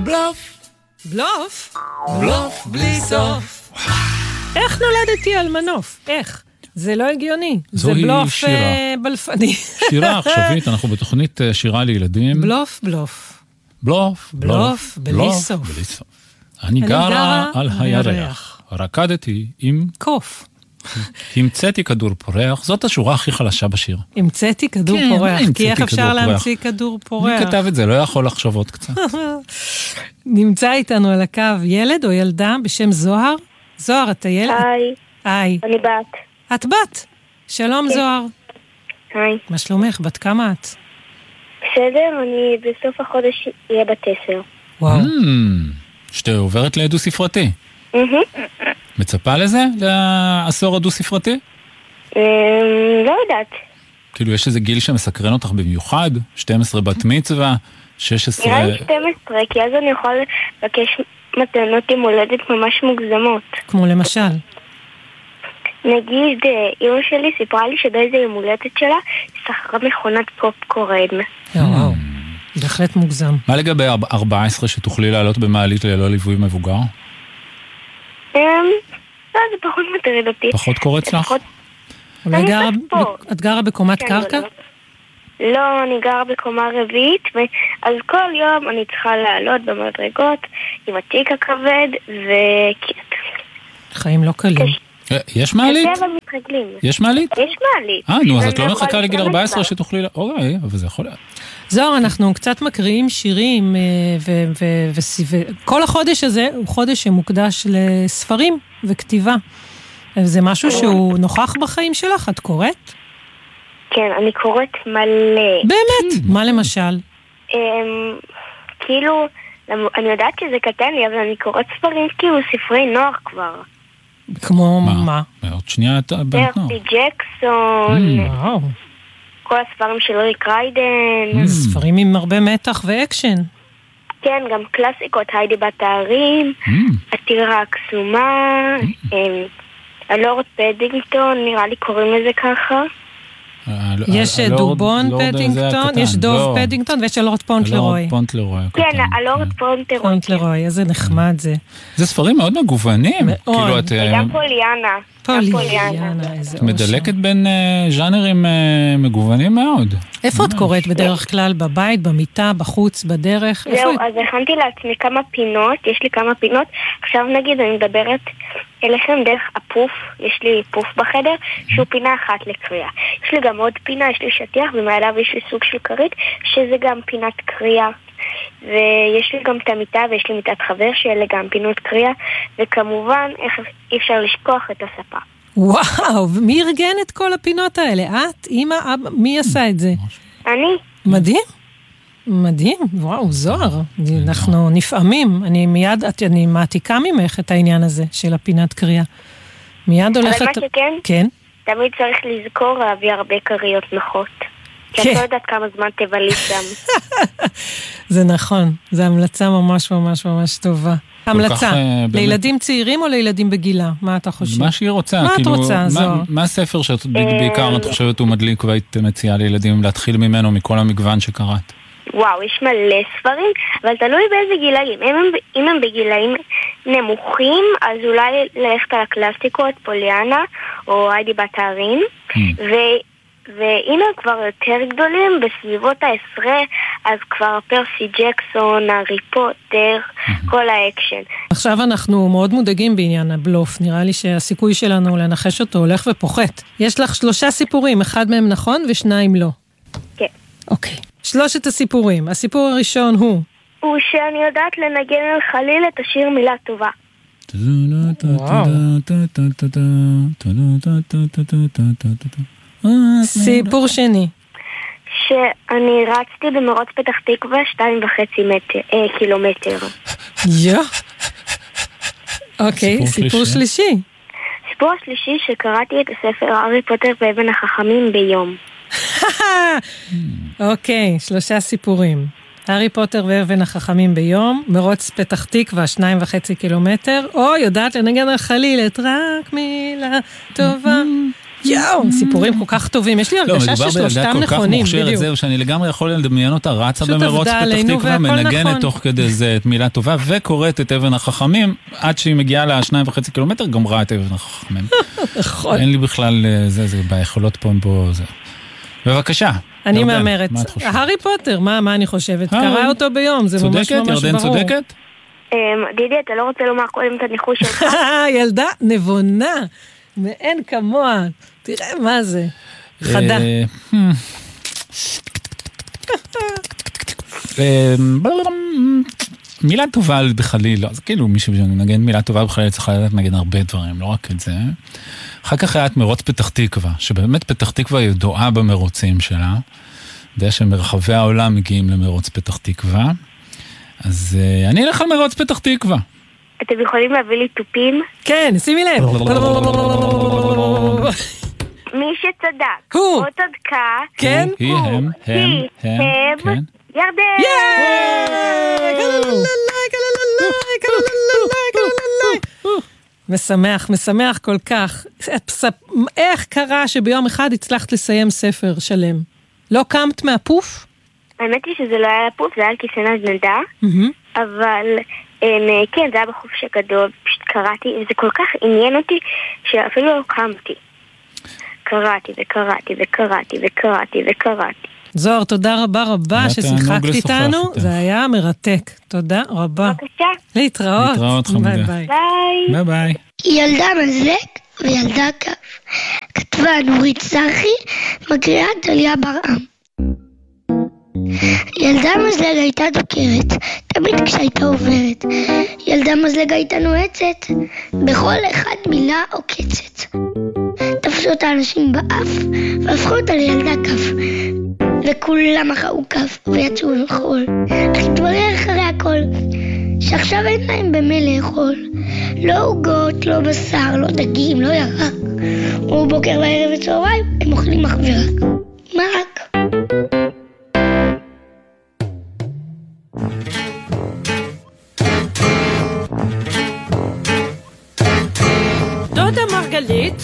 בלוף, בלוף? בלוף בלי סוף. איך נולדתי על מנוף? איך? זה לא הגיוני. זה בלוף בלפני. שירה עכשווית, אנחנו בתוכנית שירה לילדים. בלוף, בלוף. בלוף, בלוף, בלי סוף. בלי סוף. אני גרה על הירח. רקדתי עם קוף. המצאתי כדור פורח, זאת השורה הכי חלשה בשיר. המצאתי כדור פורח, כי איך אפשר להמציא כדור פורח? מי כתב את זה? לא יכול לחשוב עוד קצת. נמצא איתנו על הקו ילד או ילדה בשם זוהר? זוהר, אתה ילד? היי. היי. אני בת. את בת? שלום זוהר. היי. מה שלומך? בת כמה את? בסדר, אני בסוף החודש אהיה בת 10. וואו. שאתה עוברת לעדו ספרתי. מצפה לזה? לעשור הדו ספרתי? לא יודעת. כאילו יש איזה גיל שמסקרן אותך במיוחד? 12 בת מצווה? 16... נראה לי 12, כי אז אני יכול לבקש מתנות עם הולדת ממש מוגזמות. כמו למשל? נגיד, אמא שלי סיפרה לי שבאיזה יום הולדת שלה היא שכרה מכונת פופקורן. וואו, בהחלט מוגזם. מה לגבי 14 שתוכלי לעלות במעלית ללא ליווי מבוגר? לא, זה פחות מטריד אותי. פחות קורץ לך? את גרה בקומת קרקע? לא, אני גרה בקומה רביעית, אז כל יום אני צריכה לעלות במדרגות עם התיק הכבד חיים לא קלים. יש מעלית? יש מעלית? יש מעלית. נו, אז את לא מחכה לגיל 14 שתוכלי... אוקיי, אבל זה יכול להיות. זוהר, אנחנו קצת מקריאים שירים, וכל החודש הזה הוא חודש שמוקדש לספרים וכתיבה. זה משהו שהוא נוכח בחיים שלך? את קוראת? כן, אני קוראת מלא. באמת? מה למשל? כאילו, אני יודעת שזה קטן לי, אבל אני קוראת ספרים כאילו ספרי נוער כבר. כמו מה? עוד שנייה אתה בנת נוער. פרסי ג'קסון. וואו. כל הספרים של ריק ריידן. ספרים עם הרבה מתח ואקשן. כן, גם קלאסיקות, היידי בת הערים, הטירה הקסומה, הלורד פדינגטון, נראה לי קוראים לזה ככה. יש דובון פדינגטון, יש דוב פדינגטון ויש הלורד פונטלרוי. כן, הלורד פונטלרוי. איזה נחמד זה. זה ספרים מאוד מגוונים. גם פוליאנה. את מדלקת בין ז'אנרים מגוונים מאוד. איפה את קוראת בדרך כלל? בבית, במיטה, בחוץ, בדרך? זהו, אז הכנתי לעצמי כמה פינות, יש לי כמה פינות. עכשיו נגיד אני מדברת אליכם דרך הפוף, יש לי פוף בחדר, שהוא פינה אחת לקריאה. יש לי גם עוד פינה, יש לי שטיח, ומעליו יש לי סוג של כרית, שזה גם פינת קריאה. ויש לי גם את המיטה, ויש לי מיטת חבר, שאלה גם פינות קריאה, וכמובן, אי אפשר לשכוח את הספה. וואו, ומי ארגן את כל הפינות האלה? את? אמא? אבא? מי עשה את זה? אני. מדהים. מדהים, וואו, זוהר. אנחנו נפעמים. אני מעתיקה ממך את העניין הזה של הפינת קריאה. מיד הולכת... אבל מה שכן? כן. תמיד צריך לזכור להביא הרבה קריות נחות. כי את לא יודעת כמה זמן תבלי שם. זה נכון, זו המלצה ממש ממש ממש טובה. המלצה, לילדים צעירים או לילדים בגילה? מה אתה חושב? מה שהיא רוצה. מה את רוצה, זוהר? מה הספר שאת בעיקר את חושבת הוא מדליק והיית מציעה לילדים להתחיל ממנו מכל המגוון שקראת? וואו, יש מלא ספרים, אבל תלוי באיזה גילאים. אם הם בגילאים נמוכים, אז אולי ללכת על הקלאסיקות, פוליאנה או היידי בת הערים, ואם הם כבר יותר גדולים, בסביבות ה-10, אז כבר פרסי ג'קסון, הארי פוטר, כל האקשן. עכשיו אנחנו מאוד מודאגים בעניין הבלוף. נראה לי שהסיכוי שלנו לנחש אותו הולך ופוחת. יש לך 3 סיפורים, אחד מהם נכון ו2 לא. כן. אוקיי. 3 הסיפורים. הסיפור הראשון הוא שאני יודעת לנגן על חליל את השיר מילה טובה. סיפור שני. שאני רצתי במרוץ פתח תקווה 2.5 קילומטר. אוקיי, סיפור שלישי. סיפור השלישי שקראתי את הספר הארי פוטר ואבן החכמים ביום. אוקיי, 3 סיפורים. הארי פוטר ואבן החכמים ביום, מרוץ פתח תקווה 2.5 קילומטר, או יודעת לנגן על חליל את רק מילה טובה. יאו, סיפורים כל כך טובים. יש לי הרגשה ששלושתם נכונים, בדיוק. זהו, שאני לגמרי יכול לדמיין אותה, רצה במרוץ פתח תקווה, מנגנת תוך כדי זה את מילה טובה, וקוראת את אבן החכמים, עד שהיא מגיעה ל2.5 קילומטר, גמרה את אבן החכמים. אין לי בכלל, זה ביכולות פה, זה. בבקשה. אני מאמרת. הארי פוטר, מה אני חושבת? קרא אותו ביום, זה ממש ממש ברור. ירדן צודקת? דידי, אתה לא רוצה לומר קודם את הניחוש שלך? ילדה נבונה, מאין כמוה. תראה מה זה. חדה. מילה טובה בחליל, אז כאילו מישהו שנגן מילה טובה בחליל צריך לדעת נגן הרבה דברים, לא רק את זה. אחר כך היה את מרוץ פתח תקווה, שבאמת פתח תקווה ידועה במרוצים שלה, יודע שמרחבי העולם מגיעים למרוץ פתח תקווה, אז אני אלך על מרוץ פתח תקווה. אתם יכולים להביא לי טופים? כן, שימי לב. מי שצדק, או צדקה, כן? הם, ירדן! משמח כל כך. איך קרה שביום אחד הצלחת לסיים ספר שלם? לא קמת מהפוף? האמת היא שזה לא היה לפוף, זה היה על כיסא נדנדה, אבל כן, זה היה בחופש הגדול, פשוט קראתי, וזה כל כך עניין אותי שאפילו לא קמתי. קראתי וקראתי וקראתי וקראתי וקראתי. זוהר, תודה רבה רבה ששיחקת איתנו, זה היה מרתק. תודה רבה. בבקשה. להתראות. חמודה. ביי. ביי ביי. ילדה מזלג וילדה כף. כתבה נורית סרחי, מקריאה דליה ברעם. ילדה מזלג הייתה דוקרת, תמיד כשהייתה עוברת. ילדה מזלג הייתה נועצת, בכל אחד מילה עוקצת. תפסו אותה אנשים באף, והפכו אותה לילדה כף. וכולם אחרו כף, ויצאו לאכול. אך התברר אחרי הכל, שעכשיו אין להם במה לאכול. לא עוגות, לא בשר, לא דגים, לא ירק. ובוקר וערב וצהריים הם אוכלים אך ורק. מרק. דודה מרגלית